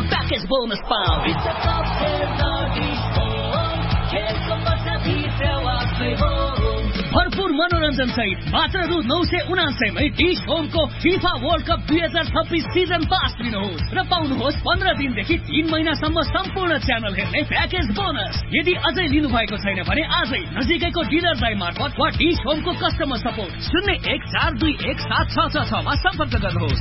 Package bonus पाऊ भरपूर मनोरञ्जन सहित मात्र रु 999 dish होमको FIFA world cup 2026 season pass लिनुहोस् र पाउनुहोस् 15 दिनदेखि 3 महिनासम्म सम्पूर्ण च्यानल हेर्ने प्याकेज बोनस। यदि अझै लिनु भएको छैन भने आजै नजिकैको डिलरलाई मार्फत वा डिश होमको कस्टमर सपोर्ट 01421766 मा सम्पर्क गर्नुहोस्।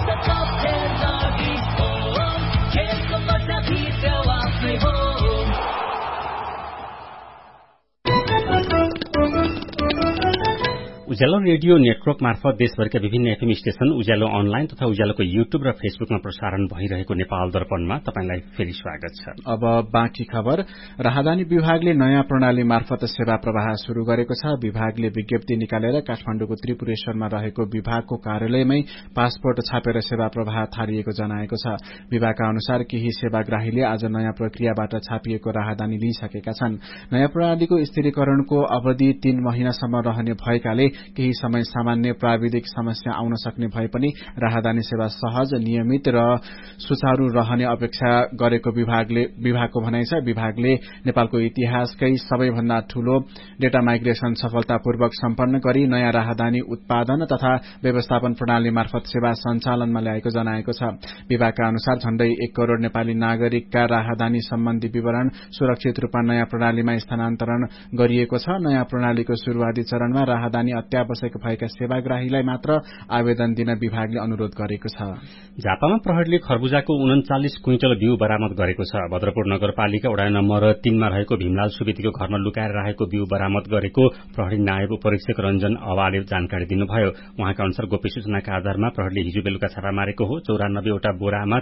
उज्यालो रेडियो नेटवर्क मार्फत देशभरका विभिन्न एफएम स्टेशन, उज्यालो अनलाइन तथा उज्यालोको युट्युब र फेसबुकमा प्रसारण भइरहेको नेपाल दर्पणमा तपाईलाई फेरि स्वागत छ। अब बाँकी खबर। राहदानी विभागले नयाँ प्रणाली मार्फत सेवा प्रवाह शुरू गरेको छ। विभागले विज्ञप्ति निकालेर काठमाडौँको त्रिपुरेश्वरमा रहेको विभागको कार्यालयमै पासपोर्ट छापेर सेवा प्रवाह थालिएको जनाएको छ। विभागका अनुसार केही सेवाग्राहीले आज नयाँ प्रक्रियाबाट छापिएको राहदानी लिइसकेका छन्। नयाँ प्रणालीको स्थिरीकरणको अवधि 3 महिनासम्म रहने भएकाले केही समय सामान्य प्राविधिक समस्या आउन सक्ने भए पनि राहदानी सेवा सहज, नियमित र सुचारू रहने अपेक्षा गरेको विभागको भनाइ छ। विभागले नेपालको इतिहासकै सबैभन्दा ठूलो डेटा माइग्रेसन सफलतापूर्वक सम्पन्न गरी नयाँ राहदानी उत्पादन तथा व्यवस्थापन प्रणाली मार्फत सेवा सञ्चालनमा ल्याएको जनाएको छ। विभागका अनुसार झण्डै 1 करोड़ नेपाली नागरिकका राहदानी सम्बन्धी विवरण सुरक्षित रूपमा नयाँ प्रणालीमा स्थानान्तरण गरिएको छ। नयाँ प्रणालीको शुरूआती चरणमा राहदानी अत्यावश्यक भएका सेवाग्राहीलाई मात्र आवेदन दिन विभागले अनुरोध गरेको छ। झापामा प्रहरीले खरबुजाको 39 क्विन्टल बिउ बरामद गरेको छ। भद्रपुर नगरपालिका वडा नम्बर 3 मा रहेको भीमलाल सुवेदीको घरमा लुकाएर राखेको बिउ बरामद गरेको प्रहरी नायब उपरीक्षक रञ्जन अवाले जानकारी दिनुभयो। उहाँका अनुसार गोप्य सूचनाका आधारमा प्रहरीले हिजो बेलुका छापा मारेको हो। 94 वटा बोरामा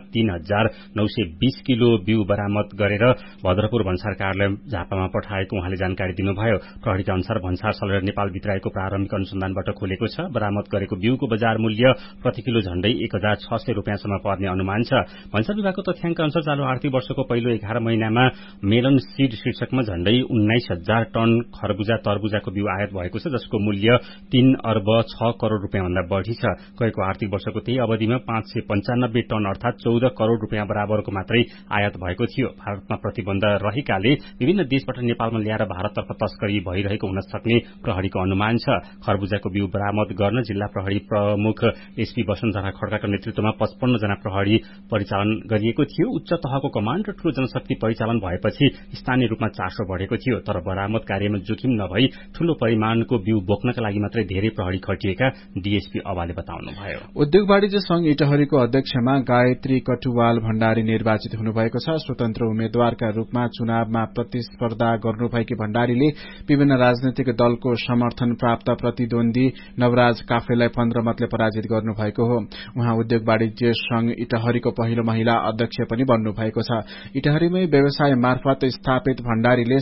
3920 किलो बिउ बरामद गरेर भद्रपुर भन्सार कार्यालय झापामा पठाएको उहाँले जानकारी दिनुभयो। प्रहरीका अनुसार भन्सार सलेर नेपाल भित्राएको प्रारम्भिक अनुसन्धानबाट खोलेको छ। बरामद गरेको बिउको बजार मूल्य प्रति किलो झण्डै 1600 रुपियाँसम्म पर्ने अनुमान छ। भन्सार विभागको तथ्याङ्क अनुसार चालू आर्थिक वर्षको पहिलो 11 महिनामा मेलन सीड शीर्षकमा झण्डै 19,000 टन खरबुजा तरबुजाको बिउ आयात भएको छ, जसको मूल्य 3 अर्ब 6 करोड़ रुपियाँभन्दा बढ़ी छ। गएको आर्थिक वर्षको त्यही अवधिमा 595 टन अर्थात 14 करोड़ रुपियाँ बराबरको मात्रै आयात भएको थियो। भारतमा प्रतिबन्ध रहेकाले विभिन्न देशबाट नेपालमा ल्याएर भारततर्फ तस्करी भइरहेको हुन सक्ने प्रहरीको अनुमान छ। खरबुजाको बिउ बरामद गर्न जिल्ला प्रहरी प्रमुख एसपी वसुन्धरा खड्काको नेतृत्वमा 55 जना प्रहरी परिचालन गरिएको थियो। उच्च तहको कमाण्ड र ठूलो जनशक्ति परिचालन भएपछि स्थानीय रूपमा चासो बढ़ेको थियो। तर बरामद कार्यमा जोखिम नभई ठूलो परिमाणको बिउ बोक्नका लागि मात्रै धेरै प्रहरी खटिएका डीएसपी अवाले बताउनुभयो। उद्योग वाणिज्य संघ इटहरीको अध्यक्षमा गायत्री कटुवाल भण्डारी निर्वाचित हुनुभएको छ। स्वतन्त्र उम्मेद्वारका रूपमा चुनावमा प्रतिस्पर्धा गर्नुभएकी भण्डारीले विभिन्न राजनैतिक दलको समर्थन प्राप्त प्रतिद्वन्दी नवराज काफ्लेलाई 15 मतले पराजित गर्नुभएको हो। उहाँ उद्योग वाणिज्य संघ इटहरीको पहिलो महिला अध्यक्ष पनि बन्नु भएको छ। इटहरीमै व्यवसाय मार्फत स्थापित भण्डारीले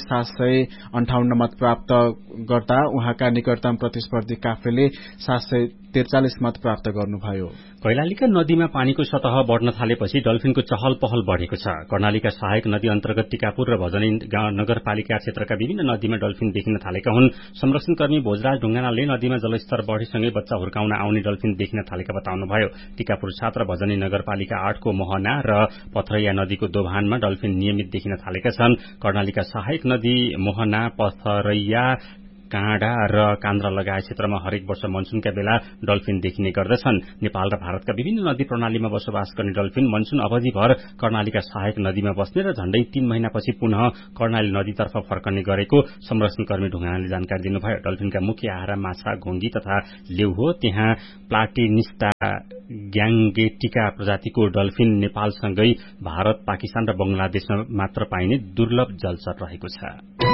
758 मत प्राप्त गर्दा उहाँका निकटतम प्रतिस्पर्धी काफ्लेले 743 मत प्राप्त गर्नुभयो। कैलालीका नदीमा पानीको सतह बढ़न थालेपछि डल्फिनको चहल पहल बढ़ेको छ। कर्णालीका सहायक नदी अन्तर्गत टिकापुर र भजनी नगरपालिका क्षेत्रका विभिन्न नदीमा डल्फिन देखिन थालेका हुन्। संरक्षणकर्मी भोजराज ढुङ्गानाले नदीमा जलस्तर बढ़ीसँगै बच्चा हुर्काउन आउने डल्फिन देखिन थालेका बताउनुभयो। टिकापुर 7 र भजनी नगरपालिका 8 को मोहना र पथरैया नदीको दोभानमा डल्फिन नियमित देखिन थालेका छन्। कर्णालीका सहायक नदी मोहना, पथरैया, काँडा र कान्द्रा लगायत क्षेत्रमा हरेक वर्ष मनसूनका बेला डल्फिन देखिने गर्दछन्। नेपाल र भारतका विभिन्न नदी प्रणालीमा बसोबास गर्ने डल्फिन मनसून अवधिभर कर्णालीका सहायक नदीमा बस्ने र झण्डै 3 महिनापछि पुनः कर्णाली नदीतर्फ फर्कने गरेको संरक्षणकर्मी ढुङ्गानाले जानकारी दिनुभयो। डल्फिनका मुख्य आहारा माछा, घोंगी तथा लेउ हो। त्यहाँ प्लाटिनिस्टा ग्याङ्गेटिका प्रजातिको डल्फिन नेपालसँगै भारत, पाकिस्तान र बंगलादेशमा मात्र पाइने दुर्लभ जलचर रहेको छ।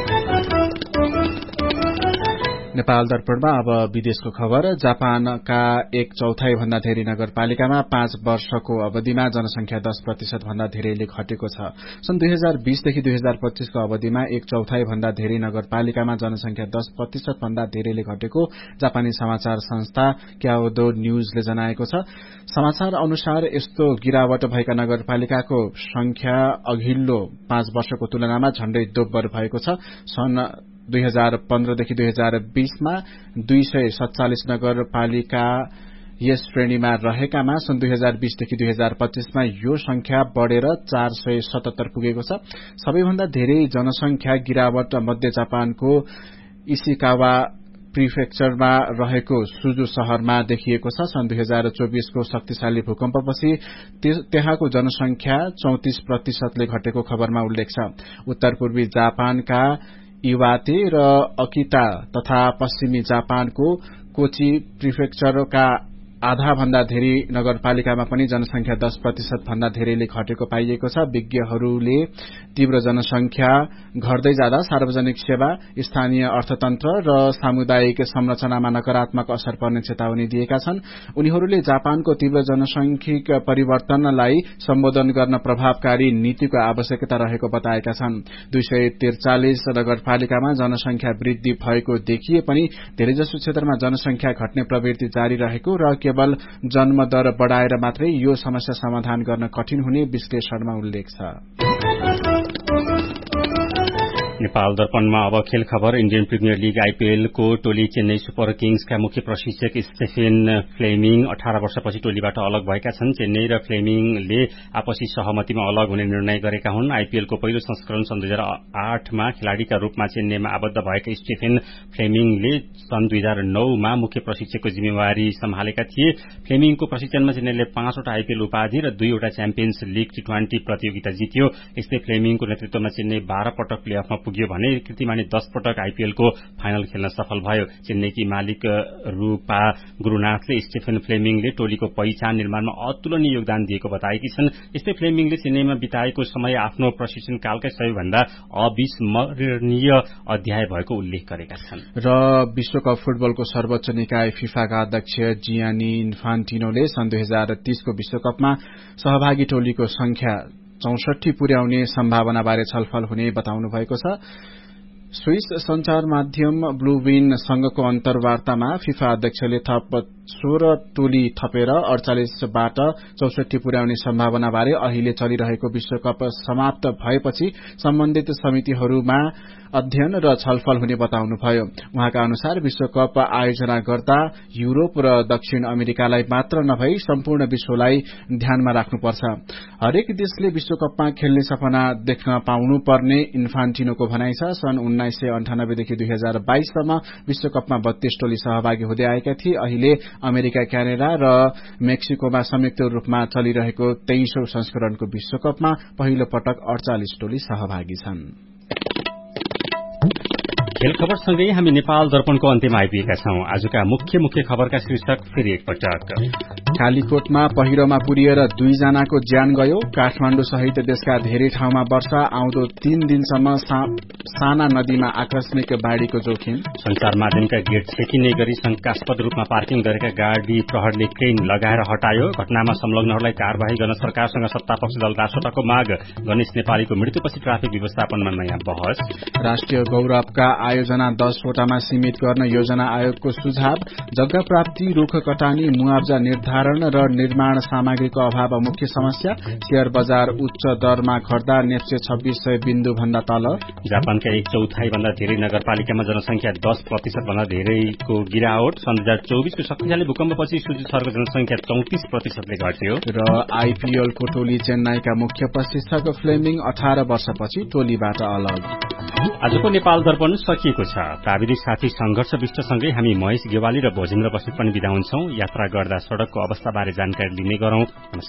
नेपाल दर्पणमा अब विदेशको खबर। जापानका 1/4 भन्दा धेरै नगरपालिकामा 5 वर्षको अवधिमा जनसंख्या 10% भन्दा धेरैले घटेको छ। सन् 2020 देखि 2025 को अवधिमा 1/4 भन्दा धेरै नगरपालिकामा जनसंख्या 10% भन्दा धेरैले घटेको जापानी समाचार संस्था क्याओदो न्यूजले जनाएको छ। समाचार अनुसार यस्तो गिरावट भएका नगरपालिकाको संख्या अघिल्लो 5 वर्षको तुलनामा झण्डै दोब्बर भएको छ। सन् 2015 देखि 2020 मा 247 नगरपालिका यस श्रेणीमा रहेकामा सन् 2020 देखि 2025 मा यो संख्या बढ़ेर 477 पुगेको छ। सबैभन्दा धेरै जनसंख्या गिरावट मध्य जापानको इशिकावा प्रिफेक्चरमा रहेको सुजु शहरमा देखिएको छ। सन् 2024 को शक्तिशाली भूकम्पपछि त्यहाँको जनसंख्या 34% घटेको खबरमा उल्लेख छ। उत्तर पूर्वी जापानका इवाते र अकिता तथा पश्चिमी जापानको कोची प्रिफेक्चरका आधा भन्दा धेरै नगरपालिकामा पनि जनसंख्या 10% भन्दा धेरैले घटेको पाइएको छ। विज्ञहरूले तीव्र जनसंख्या घट्दै जाँदा सार्वजनिक सेवा, स्थानीय अर्थतन्त्र र सामुदायिक संरचनामा नकारात्मक असर पर्ने चेतावनी दिएका छन्। उनीहरूले जापानको तीव्र जनसंख्यिक परिवर्तनलाई सम्बोधन गर्न प्रभावकारी नीतिको आवश्यकता रहेको बताएका छन्। 243 नगरपालिकामा जनसंख्या वृद्धि भएको देखिए पनि धेरैजसो क्षेत्रमा जनसंख्या घट्ने प्रवृत्ति जारी रहेको र केवल जन्म दर बढ़ाएर मात्रै यो समस्या समाधान गर्न कठिन हुने विश्लेषणमा उल्लेख छ। नेपाल दर्पणमा अब खेल खबर। इन्डियन प्रिमियर लीग आईपीएल को टोली चेन्नई सुपर किङ्सका मुख्य प्रशिक्षक स्टेफेन फ्लेमिङ 18 वर्षपछि टोलीबाट अलग भएका छन्। चेन्नई र फ्लेमिङले आपसी सहमतिमा अलग हुने निर्णय गरेका हुन्। आईपीएल को पहिलो संस्करण सन् 2008 मा खेलाड़ीका रूपमा चेन्नईमा आबद्ध भएका स्टेफेन फ्लेमिङले सन् 2009 मा मुख्य प्रशिक्षकको जिम्मेवारी सम्हालेका थिए। फ्लेमिङको प्रशिक्षणमा चेन्नईले 5 वटा आईपीएल उपाधि र 2 वटा च्याम्पियन्स लीग टी20 प्रतियोगिता जित्यो। यस्तै फ्लेमिङको नेतृत्वमा चेन्नई 12 पटक प्लेअफमा पुग्यो भने कृतिमानी 10 पटक आईपीएल को फाइनल खेल्न सफल भयो। चेन्नईकी मालिक रूपा गुरूनाथले स्टेफेन फ्लेमिङले टोलीको पहिचान निर्माणमा अतुलनीय योगदान दिएको बताएकी छन्। यस्तै फ्लेमिङले चेन्नईमा बिताएको समय आफ्नो प्रशिक्षण कालकै सबैभन्दा अविस्मरणीय अध्याय भएको उल्लेख गरेका छन्। र विश्वकप फुटबलको सर्वोच्च निकाय फिफाका अध्यक्ष जियानी इन्फान्टिनोले सन् 2030 को विश्वकपमा सहभागी टोलीको संख्या 64 पुर्याउने सम्भावनाबारे छलफल हुने बताउनु भएको छ। स्विस संचार माध्यम ब्लूविन संघको अन्तर्वार्तामा फिफा अध्यक्षले थप 16 टोली थपेर 48 बाट 64 पुर्याउने सम्भावनाबारे अहिले चलिरहेको विश्वकप समाप्त भएपछि सम्बन्धित समितिहरूमा अध्ययन र छलफल हुने बताउनुभयो। उहाँका अनुसार विश्वकप आयोजना गर्दा युरोप र दक्षिण अमेरिकालाई मात्र नभई सम्पूर्ण विश्वलाई ध्यानमा राख्नुपर्छ। हरेक देशले विश्वकपमा खेल्ने सपना देख्न पाउनुपर्ने इन्फान्टिनोको भनाइ छ। सन् 1998 देखि 2022 सम्म विश्वकपमा 32 टोली सहभागी हुँदै आएका थिए। अहिले अमेरिका, क्यानाडा र मेक्सिकोमा संयुक्त रूपमा चलिरहेको 23औं संस्करणको विश्वकपमा पहिलो पटक 48 टोली सहभागी छन्। खेल खबरसँगै हामी नेपाल दर्पणको अन्त्यमा आइपुगेका छौं। आजका मुख्य खबरका शीर्षक फेरि एकपटक। कालीकोटमा पहिरोमा पुरिएर 2 जनाको ज्यान गयो। काठमाडौँ सहित देशका धेरै ठाउँमा वर्षा, आउँदो 3 दिनसम्म साना नदीमा आकस्मिक बाढ़ीको जोखिम। संचार माध्यमका गेट छेकिने गरी शंकास्पद रूपमा पार्किङ गरेका गाड़ी प्रहरले क्रेन लगाएर हटायो। घटनामा संलग्नहरूलाई कार्यवाही गर्न सरकारसँग सत्तापक्ष दल रासोटाको माग। गणेश नेपालीको मृत्युपछि ट्राफिक व्यवस्थापनमा नयाँ बहस। राष्ट्रिय गौरवका आयोजना 10 वटामा सीमित गर्न योजना आयोगको सुझाव। जग्गा प्राप्ति, रूख कटानी, मुआवजा निर्धारण र निर्माण सामग्रीको अभाव मुख्य समस्या। शेयर बजार उच्च दरमा घट्दा नेप्से 2600 बिन्दु भन्दा तल। जापानका 1/4 भन्दा धेरै नगरपालिकामा जनसंख्या 10% भन्दा धेरैको गिरावट। सन् 2024 को शक्तिशाली भूकम्पपछि सुजु शहरको जनसंख्या 34% ले घट्यो। र आईपीएल को टोली चेन्नईका मुख्य प्रशिक्षक फ्लेमिङ 18 वर्षपछि टोलीबाट अलग। आजको नेपाल दर्पण सकिएको छ। प्राविधिक साथी संघर्ष विष्टसँगै हामी महेश गेवाली र भोजेन्द्र बस्नेत पनि बिदा हुन्छौं। यात्रा गर्दा सड़कको अवस्थाबारे जानकारी लिने गरौं।